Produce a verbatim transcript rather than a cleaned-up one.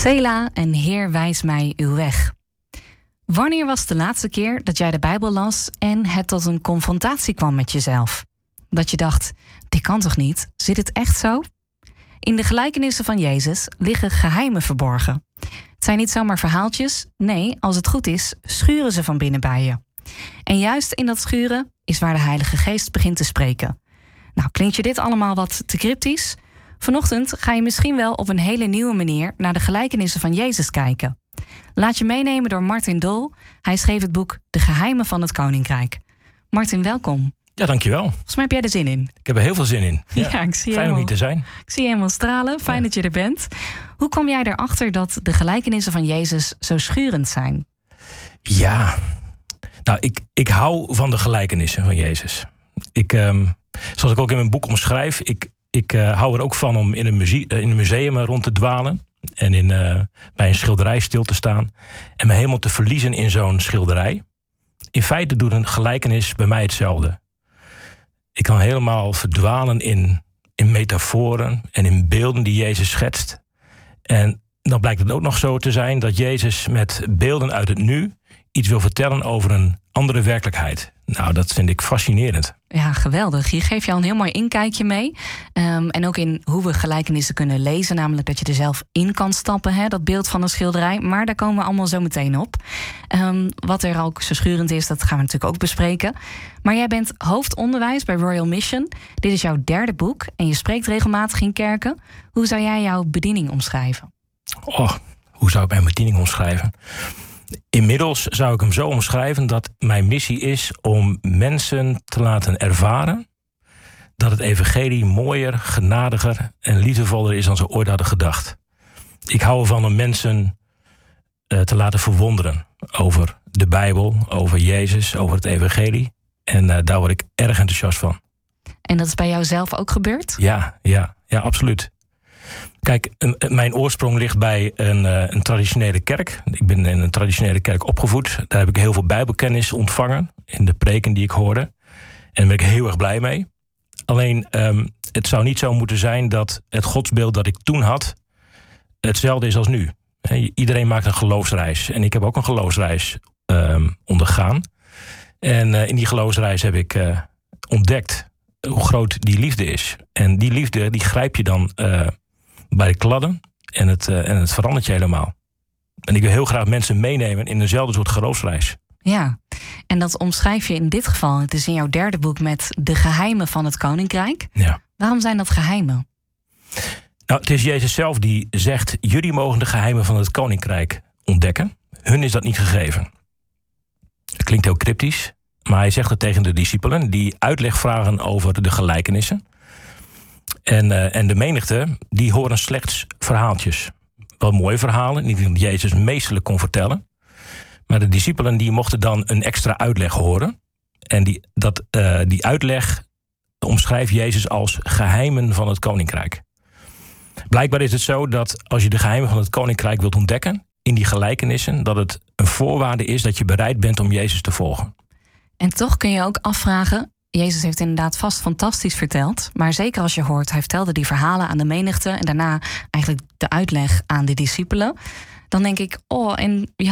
Sela en Heer, wijs mij uw weg. Wanneer was de laatste keer dat jij de Bijbel las en het tot een confrontatie kwam met jezelf? Dat je dacht, dit kan toch niet? Zit het echt zo? In de gelijkenissen van Jezus liggen geheimen verborgen. Het zijn niet zomaar verhaaltjes. Nee, als het goed is, schuren ze van binnen bij je. En juist in dat schuren is waar de Heilige Geest begint te spreken. Nou, klinkt je dit allemaal wat te cryptisch? Vanochtend ga je misschien wel op een hele nieuwe manier naar de gelijkenissen van Jezus kijken. Laat je meenemen door Martin Dol. Hij schreef het boek De Geheimen van het Koninkrijk. Martin, welkom. Ja, dankjewel. Volgens mij heb jij er zin in. Ik heb er heel veel zin in. Ja, ja ik zie fijn helemaal, om hier te zijn. Ik zie je helemaal stralen. Fijn ja. dat je er bent. Hoe kwam jij erachter dat de gelijkenissen van Jezus zo schurend zijn? Ja, nou, ik, ik hou van de gelijkenissen van Jezus. Ik, um, zoals ik ook in mijn boek omschrijf, ik, ik uh, hou er ook van om in een, muzie- in een museum rond te dwalen. En in, uh, bij een schilderij stil te staan. En me helemaal te verliezen in zo'n schilderij. In feite doet een gelijkenis bij mij hetzelfde. Ik kan helemaal verdwalen in, in metaforen en in beelden die Jezus schetst. En dan blijkt het ook nog zo te zijn dat Jezus met beelden uit het nu iets wil vertellen over een andere werkelijkheid. Nou, dat vind ik fascinerend. Ja, geweldig. Hier geef je al een heel mooi inkijkje mee. Um, en ook in hoe we gelijkenissen kunnen lezen. Namelijk dat je er zelf in kan stappen, hè, dat beeld van een schilderij. Maar daar komen we allemaal zo meteen op. Um, wat er ook zo schurend is, dat gaan we natuurlijk ook bespreken. Maar jij bent hoofdonderwijs bij Royal Mission. Dit is jouw derde boek en je spreekt regelmatig in kerken. Hoe zou jij jouw bediening omschrijven? Oh, hoe zou ik mijn bediening omschrijven? Inmiddels zou ik hem zo omschrijven dat mijn missie is om mensen te laten ervaren dat het evangelie mooier, genadiger en liefdevoller is dan ze ooit hadden gedacht. Ik hou ervan om mensen uh, te laten verwonderen over de Bijbel, over Jezus, over het evangelie. En uh, daar word ik erg enthousiast van. En dat is bij jou zelf ook gebeurd? Ja, ja, ja, absoluut. Kijk, mijn oorsprong ligt bij een, een traditionele kerk. Ik ben in een traditionele kerk opgevoed. Daar heb ik heel veel bijbelkennis ontvangen in de preken die ik hoorde. En daar ben ik heel erg blij mee. Alleen, um, het zou niet zo moeten zijn dat het godsbeeld dat ik toen had hetzelfde is als nu. He, iedereen maakt een geloofsreis. En ik heb ook een geloofsreis um, ondergaan. En uh, in die geloofsreis heb ik uh, ontdekt hoe groot die liefde is. En die liefde, die grijp je dan Uh, bij de kladden en het, uh, en het verandert je helemaal. En ik wil heel graag mensen meenemen in eenzelfde soort geloofsreis. Ja, en dat omschrijf je in dit geval. Het is in jouw derde boek met De Geheimen van het Koninkrijk. Ja. Waarom zijn dat geheimen? Nou, het is Jezus zelf die zegt, jullie mogen de geheimen van het Koninkrijk ontdekken. Hun is dat niet gegeven. Het klinkt heel cryptisch, maar hij zegt het tegen de discipelen die uitleg vragen over de gelijkenissen. En, uh, en de menigte, die horen slechts verhaaltjes. Wel mooie verhalen, niet dat Jezus meestelijk kon vertellen. Maar de discipelen die mochten dan een extra uitleg horen. En die, dat, uh, die uitleg omschrijft Jezus als geheimen van het Koninkrijk. Blijkbaar is het zo dat als je de geheimen van het Koninkrijk wilt ontdekken, in die gelijkenissen, dat het een voorwaarde is dat je bereid bent om Jezus te volgen. En toch kun je ook afvragen, Jezus heeft inderdaad vast fantastisch verteld. Maar zeker als je hoort, hij vertelde die verhalen aan de menigte en daarna eigenlijk de uitleg aan de discipelen. Dan denk ik, oh, en je